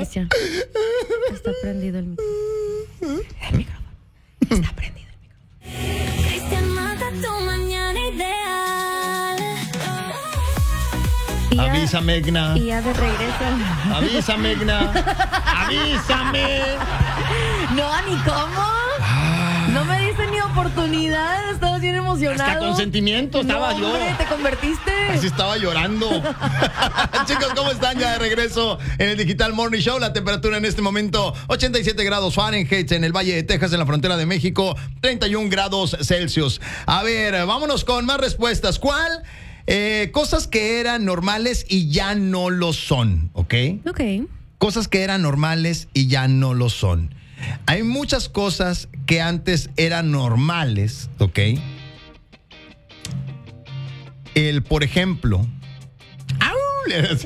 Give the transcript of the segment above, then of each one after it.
Cristian. Está prendido el micrófono. Está prendido el micrófono. Cristian, mata tu mañana ideal. Avísame, Egna. Y ya de regreso. Avísame, Egna. Avísame. No, ni cómo. No me diste ni oportunidad. Estabas bien emocionado. Hasta con sentimiento estaba yo. Hombre, te convertiste. Así estaba llorando. Chicos, ¿cómo están? Ya de regreso en el Digital Morning Show. La temperatura en este momento 87 grados Fahrenheit en el Valle de Texas, en la frontera de México, 31 grados Celsius. A ver, vámonos con más respuestas. ¿Cuál? Cosas que eran normales y ya no lo son, ¿ok? Ok. Cosas que eran normales y ya no lo son. Hay muchas cosas que antes eran normales, ¿ok? Por ejemplo... Es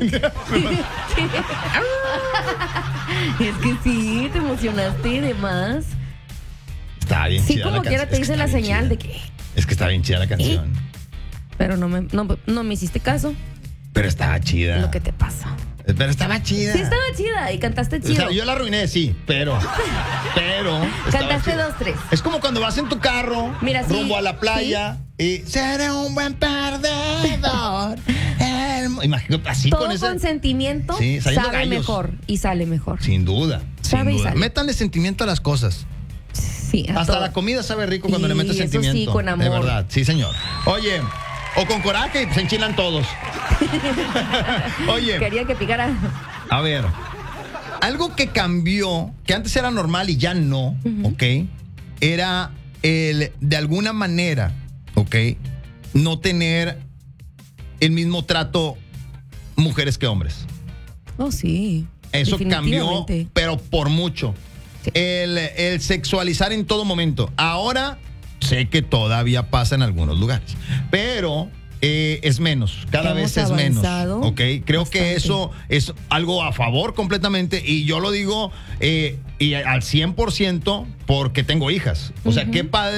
que sí, te emocionaste y demás. Está bien Sí, chida como la quiera canción. te Es que hice está la bien señal chida. de que... Es que está bien chida la canción. Pero no me hiciste caso. Pero estaba chida. Lo que te pasa. Pero estaba chida. Sí, estaba chida y cantaste O chido. sea, yo la arruiné, sí, pero estaba Cantaste chida. 2, 3. Es como cuando vas en tu carro, Mira, sí, rumbo a la playa, y seré un buen perdedor. Imagino, así Todo con con ese... sentimiento Sí, saliendo sabe gallos. mejor y sale mejor. Sin duda, Sabe y sin duda. sale. Métanle sentimiento a las cosas. Sí, a Hasta todo. la comida sabe rico cuando Y le metes eso sí, sentimiento. con amor. De verdad, sí, señor. Oye, o con coraje y se enchilan todos. Oye, Quería que picara. a ver, algo que cambió, que antes era normal y ya no, ¿ok? Era de alguna manera, ¿ok? No tener el mismo trato mujeres que hombres. Oh, sí. Eso cambió, Definitivamente. pero por mucho. Sí. El sexualizar en todo momento. Ahora sé que todavía pasa en algunos lugares, pero es menos, cada Hemos vez es menos. avanzado ¿Ok? Creo bastante. que eso es algo a favor completamente y yo lo digo y al 100% porque tengo hijas. O sea, qué padre.